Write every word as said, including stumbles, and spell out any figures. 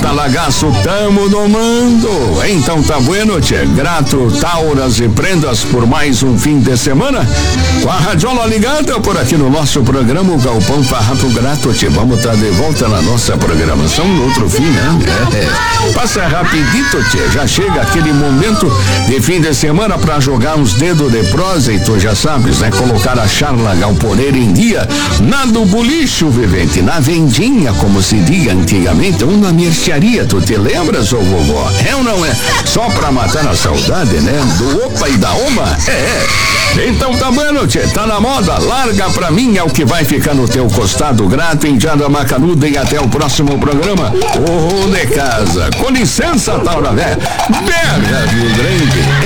talagaço, tamo no mando. Então tá bueno, tchê. Grato, Tauras e Prendas por mais um fim de semana. Com a radiola ligada por aqui no nosso programa, o Galpão Farrapo Grato, tchê. Vamos estar tá de volta na nossa programação no outro fim, né? É, é. Passa rapidito, tchê. Já chega aquele momento de fim de semana pra jogar uns dedos de prosa e tu já sabes, né? Colocar a charla galponeira em dia. Na do bulicho, vivente, na vendinha, como se diga antigamente, ou na mercearia, tu te lembras, ô vovó? É ou não é? Só pra matar a saudade, né? Do opa e da oma? É, é. Então tá bueno, tchê, tá na moda, larga pra mim, é o que vai ficar no teu costado. Grato, Indiada Macanuda, e até o próximo programa. Ô, de casa, com licença, Taura Vé, Berra, Rio Grande.